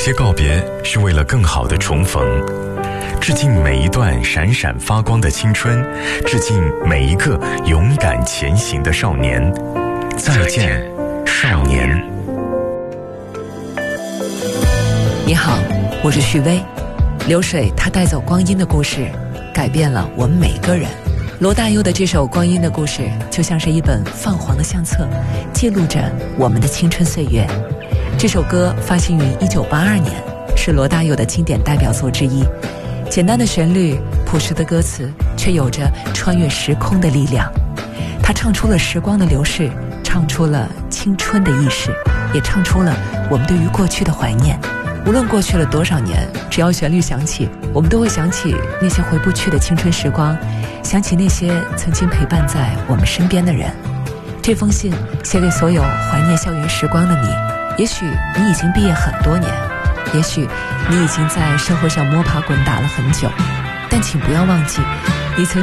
些告别是为了更好的重逢，致敬每一段闪闪发光的青春，致敬每一个勇敢前行的少年。再见，少年。 你好，我是许巍。流水它带走光阴的故事，改变了我们每个人。罗大佑的这首《光阴的故事》就像是一本泛黄的相册，记录着我们的青春岁月。这首歌发行于1982年，是罗大佑的经典代表作之一。简单的旋律，朴实的歌词，却有着穿越时空的力量。他唱出了时光的流逝，唱出了青春的意识，也唱出了我们对于过去的怀念。无论过去了多少年，只要旋律响起，我们都会想起那些回不去的青春时光，想起那些曾经陪伴在我们身边的人。这封信写给所有怀念校园时光的你。也许你已经毕业很多年，也许你已经在社会上摸爬滚打了很久，但请不要忘记，你曾